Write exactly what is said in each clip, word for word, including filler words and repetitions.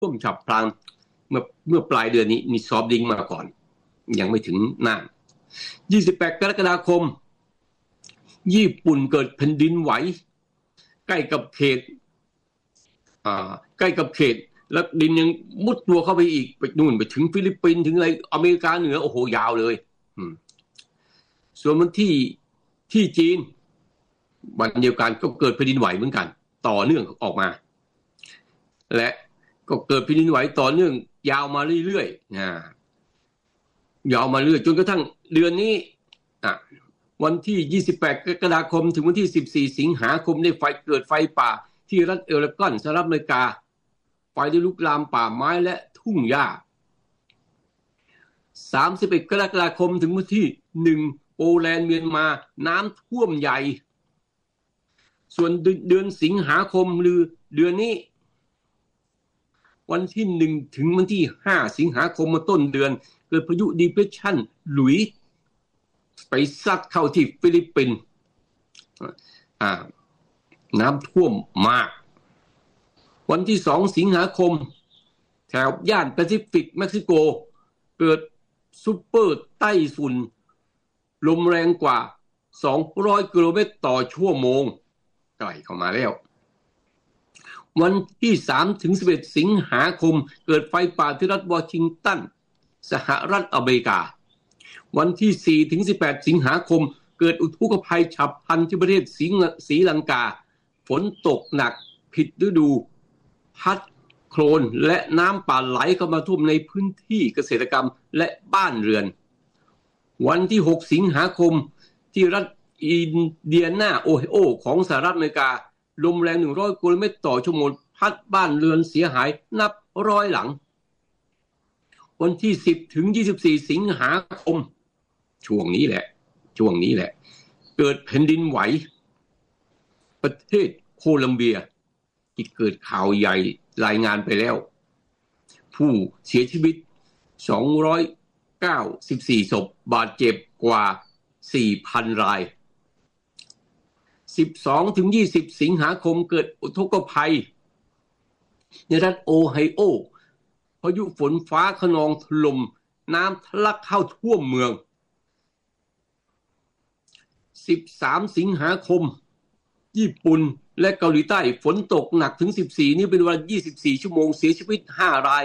ท่วมฉับพลันเมื่อเมื่อปลายเดือนนี้มีซอฟต์ลิงก์มาก่อนยังไม่ถึงน่านยี่สิบแปดกรกฎาคมญี่ปุ่นเกิดแผ่นดินไหวใกล้กับเขตอ่าใกล้กับเขตแล้วดินยังมุดตัวเข้าไปอีกไปนู่นไปถึงฟิลิปปินส์ถึงอะไรอเมริกาเหนือโอ้โหยาวเลยส่วนวันที่ที่จีนวันเดียวกันก็เกิดแผ่นดินไหวเหมือนกันต่อเนื่องออกมาและก็เกิดแผ่นดินไหวต่อเนื่องยาวมาเรื่อยๆนะยาวมาเรื่อยจนกระทั่งเดือนนี้อ่ะวันที่ยี่สิบแปดกรกฎาคมถึงวันที่สิบสี่สิงหาคมได้ไฟเกิดไฟป่าที่รัฐเอริกอนสหรัฐอเมริกาไฟได้ลุกลามป่าไม้และทุ่งหญ้าสามสิบเอ็ดกรกฎาคมถึงวันที่หนึ่งโปแลนด์เมียนมาน้ำท่วมใหญ่ส่วนเดือนสิงหาคมหรือเดือนนี้วันที่หนึ่งถึงวันที่ห้าสิงหาคมมาต้นเดือนเกิดพายุดีเพรสชันหลุยไปซัดเข้าที่ฟิลิปปินส์อ่าน้ำท่วมมากวันที่สองสิงหาคมแถวย่านแปซิฟิกเม็กซิโกเกิดซุปเปอร์ไต้ฝุ่นลมแรงกว่าสองร้อยกิโลเมตรต่อชั่วโมงใกล้เข้ามาแล้ววันที่สามถึงสิบเอ็ดสิงหาคมเกิดไฟป่าที่รัฐวอชิงตันสหรัฐอเมริกาวันที่สี่ถึงสิบแปดสิงหาคมเกิดอุทกภัยฉับพลันที่ประเทศศรีลังกาฝนตกหนักผิดฤดูพัดโคลนและน้ำป่าไหลเข้ามาท่วมในพื้นที่เกษตรกรรมและบ้านเรือนวันที่หกสิงหาคมที่รัฐอินเดียนาโอไฮโอของสหรัฐอเมริกาลมแรงหนึ่งร้อยกิโลเมตรต่อชั่วโมงพัดบ้านเรือนเสียหายนับร้อยหลังวันที่สิบถึงยี่สิบสี่สิงหาคมช่วงนี้แหละช่วงนี้แหละเกิดแผ่นดินไหวประเทศโคลัมเบียที่เกิดข่าวใหญ่รายงานไปแล้วผู้เสียชีวิตสองร้อยเก้าสิบสี่ศพบาดเจ็บกว่า สี่พัน รายสิบสองถึงยี่สิบสิงหาคมเกิดอุทกภัยในรัฐโอไฮโอพายุฝนฟ้าคะนองถล่มน้ำทะลักเข้าท่วมเมืองสิบสามสิงหาคมญี่ปุ่นและเกาหลีใต้ฝนตกหนักถึงสิบสี่นี่เป็นเวลายี่สิบสี่ชั่วโมงเสียชีวิตห้าราย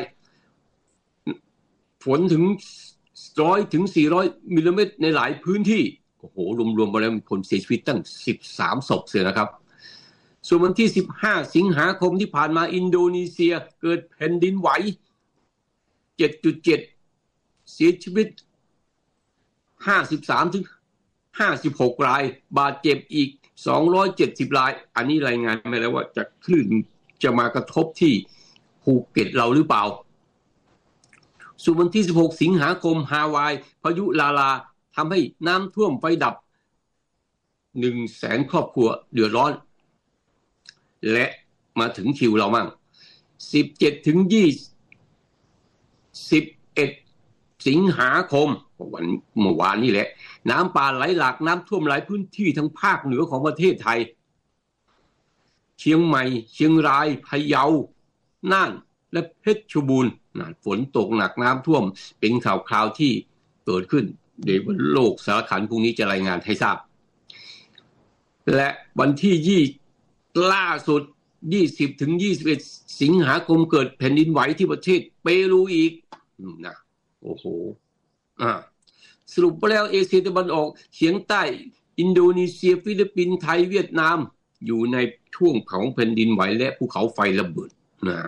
ฝนถึงหนึ่งร้อยถึงสี่ร้อยมิลลิเมตรในหลายพื้นที่โอ้โหรวมๆไปแล้วมีคนเสียชีวิตตั้งสิบสามศพเสียนะครับส่วนวันที่สิบห้าสิงหาคมที่ผ่านมาอินโดนีเซียเกิดแผ่นดินไหว เจ็ดจุดเจ็ด เสียชีวิตห้าสิบสามถึงห้าสิบหกรายบาดเจ็บอีกสองร้อยเจ็ดสิบรายอันนี้รายงานมาแล้วว่าจะคลื่นจะมากระทบที่ภูเก็ตเราหรือเปล่าส่วนวันที่สิบหกสิงหาคมฮาวายพายุลาลาทำให้น้ำท่วมไฟดับ หนึ่งแสน ครอบครัวเดือดร้อนและมาถึงคิวเรามั่งสิบเจ็ดถึงยี่สิบเอ็ดสิงหาคมวันเมื่อวานนี่แหละน้ำป่าไหลหลากน้ำท่วมหลายพื้นที่ทั้งภาคเหนือของประเทศไทยเชียงใหม่เชียงรายพะเยาน่านและเพชรบูรณ์ฝนตกหนักน้ำท่วมเป็นข่าวคราวที่เกิดขึ้นเดี๋ยวโลกสารคันพรุ่งนี้จะรายงานให้ทราบและวันที่ยี่ล่าสุดยี่สิบถึงยี่สิบเอ็ดสิงหาคมเกิดแผ่นดินไหวที่ประเทศเปรูอีกนะโอ้โหอ่าสรุปไปแล้วเอเชียตะวันออกเฉียงใต้อินโดนีเซียฟิลิปปินส์ไทยเวียดนามอยู่ในช่วงของแผ่นดินไหวและภูเขาไฟระเบิดนะ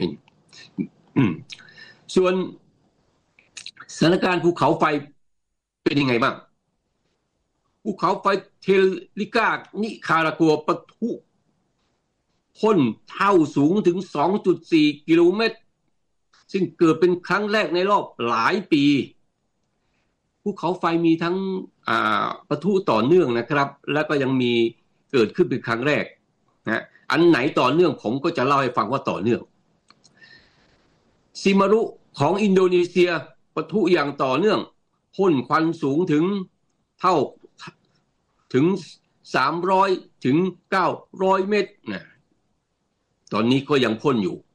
ส่วนสถานการณ์ภูเขาไฟเป็นยังไงบ้างภูเขาไฟเทลิกานิคารากัวปะทุพ่นเท่าสูงถึง สองจุดสี่ กิโลเมตรซึ่งเกิดเป็นครั้งแรกในรอบหลายปีภูเขาไฟมีทั้งอ่าปะทุต่อเนื่องนะครับแล้วก็ยังมีเกิดขึ้นเป็นครั้งแรกนะอันไหนต่อเนื่องผมก็จะเล่าให้ฟังว่าต่อเนื่องซิมารุของอินโดนีเซียปะทุอย่างต่อเนื่องพ่นควันสูงถึงเท่าถึงสามร้อยถึงเก้าร้อยเมตรนะตอนนี้ก็ยังพ่นอยู่